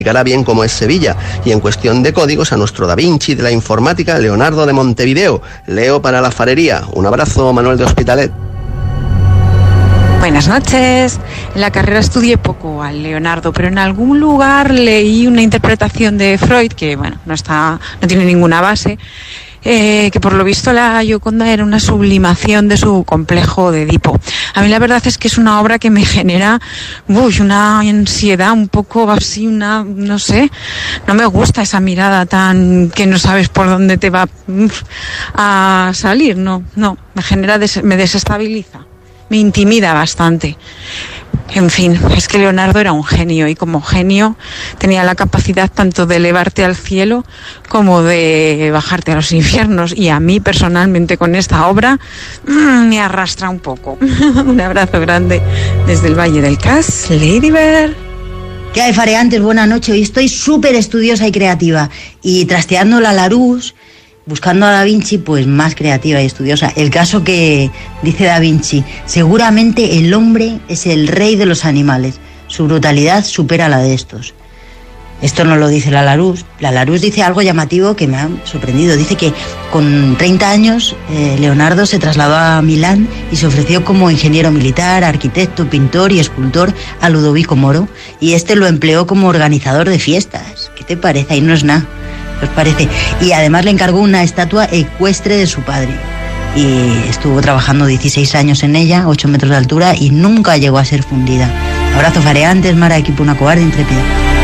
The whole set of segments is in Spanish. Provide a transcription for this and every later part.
explicará bien cómo es Sevilla, y en cuestión de códigos a nuestro Da Vinci de la informática, Leonardo de Montevideo. Leo para la farería. Un abrazo, Manuel de Hospitalet. Buenas noches. En la carrera estudié poco al Leonardo, pero en algún lugar leí una interpretación de Freud que, bueno, no tiene ninguna base, que por lo visto la Gioconda era una sublimación de su complejo de Edipo. A mí la verdad es que es una obra que me genera una ansiedad un poco así, no sé, no me gusta esa mirada tan que no sabes por dónde te va a salir, no, me desestabiliza. Me intimida bastante. En fin, es que Leonardo era un genio y como genio tenía la capacidad tanto de elevarte al cielo como de bajarte a los infiernos, y a mí personalmente con esta obra me arrastra un poco. Un abrazo grande desde el Valle del Cas, Lady Bear. ¿Qué hay, fareantes? Buenas noches. Hoy estoy súper estudiosa y creativa y trasteando la Larousse, buscando a Da Vinci, pues más creativa y estudiosa. El caso que dice Da Vinci: seguramente el hombre es el rey de los animales. Su brutalidad supera la de estos. Esto no lo dice la Larousse. La Larousse dice algo llamativo que me ha sorprendido. Dice que con 30 años Leonardo se trasladó a Milán y se ofreció como ingeniero militar, arquitecto, pintor y escultor a Ludovico Moro, y este lo empleó como organizador de fiestas. ¿Qué te parece? Ahí no es nada. ¿Os parece? Y además le encargó una estatua ecuestre de su padre. Y estuvo trabajando 16 años en ella, 8 metros de altura, y nunca llegó a ser fundida. Abrazo, fareantes, Mara, equipo Una Cobarde Intrépida.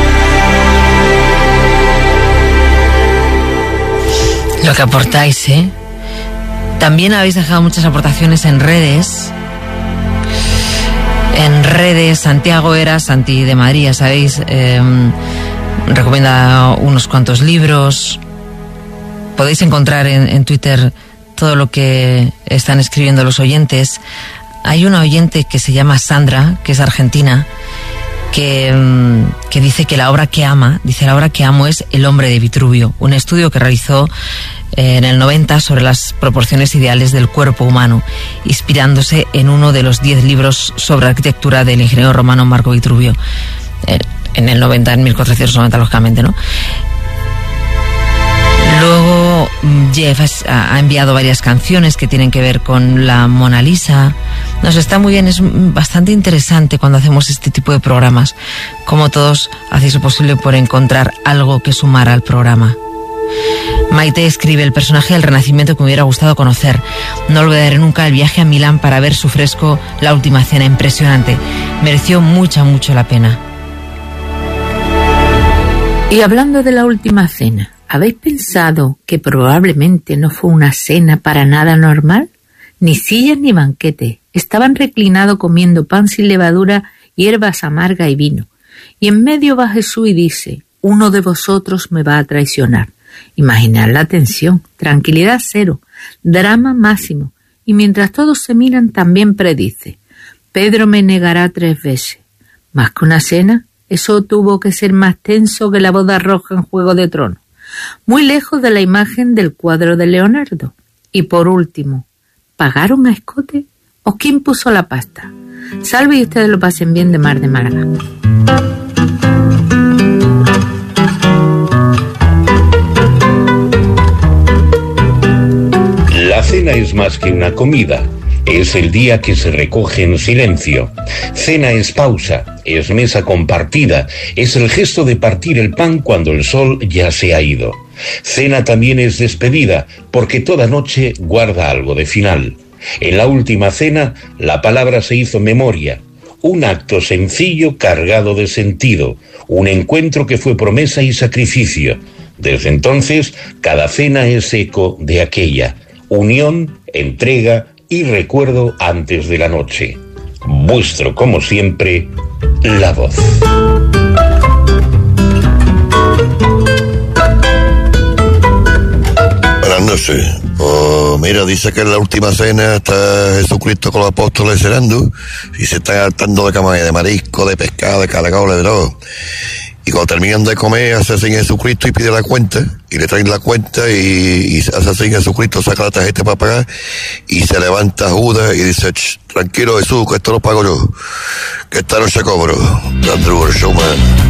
Lo que aportáis, ¿eh? También habéis dejado muchas aportaciones en redes. Santiago era Santi de Madrid, ya sabéis. Recomienda unos cuantos libros. Podéis encontrar en Twitter todo lo que están escribiendo los oyentes. Hay una oyente que se llama Sandra, que es argentina, que dice que la obra que amo es El hombre de Vitruvio, un estudio que realizó en el 90 sobre las proporciones ideales del cuerpo humano, inspirándose en uno de los 10 libros sobre arquitectura del ingeniero romano Marco Vitruvio. En el 90, en 1490, lógicamente, ¿no? Luego Jeff ha enviado varias canciones que tienen que ver con la Mona Lisa. Está muy bien, es bastante interesante cuando hacemos este tipo de programas, como todos hacéis lo posible por encontrar algo que sumar al programa. Maite escribe: el personaje del Renacimiento que me hubiera gustado conocer. No olvidaré nunca el viaje a Milán para ver su fresco La Última Cena, impresionante. Mereció mucho la pena. Y hablando de La Última Cena, ¿habéis pensado que probablemente no fue una cena para nada normal? Ni sillas ni banquete. Estaban reclinados comiendo pan sin levadura, hierbas amargas y vino. Y en medio va Jesús y dice: uno de vosotros me va a traicionar. Imaginad la tensión, tranquilidad cero, drama máximo. Y mientras todos se miran, también predice: Pedro me negará 3 veces. Más que una cena, eso tuvo que ser más tenso que la boda roja en Juego de Tronos. Muy lejos de la imagen del cuadro de Leonardo. Y por último, ¿pagaron a escote o quién puso la pasta? Salve y ustedes lo pasen bien, de Mar de Málaga. La cena es más que una comida. Es el día que se recoge en silencio. Cena es pausa, es mesa compartida, es el gesto de partir el pan cuando el sol ya se ha ido. Cena también es despedida, porque toda noche guarda algo de final. En La Última Cena, la palabra se hizo memoria. Un acto sencillo cargado de sentido. Un encuentro que fue promesa y sacrificio. Desde entonces, cada cena es eco de aquella. Unión, entrega y recuerdo antes de la noche. Vuestro, como siempre, La Voz. Buenas noches. Pues mira, dice que en La Última Cena está Jesucristo con los apóstoles cenando y se están hartando de cama de marisco, de pescado, de caracoles, de todo. Y cuando terminan de comer, hace así Jesucristo y pide la cuenta, y le traen la cuenta y hace así Jesucristo, saca la tarjeta para pagar, y se levanta Judas y dice: tranquilo Jesús, que esto lo pago yo, que esta noche cobro. Andrew Showman.